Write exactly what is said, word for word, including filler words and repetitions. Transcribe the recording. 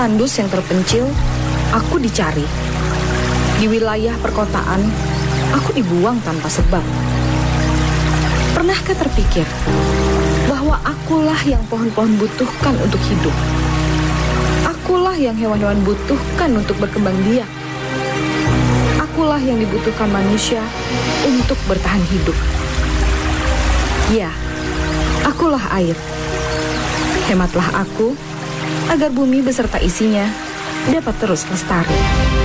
tandus yang terpencil, aku dicari. Di wilayah perkotaan, aku dibuang tanpa sebab. Pernahkah terpikir bahwa akulah yang pohon-pohon butuhkan untuk hidup? Akulah yang hewan-hewan butuhkan untuk berkembang biak. Akulah yang dibutuhkan manusia untuk bertahan hidup. Ya, akulah air. Hematlah aku, agar bumi beserta isinya dapat terus lestari.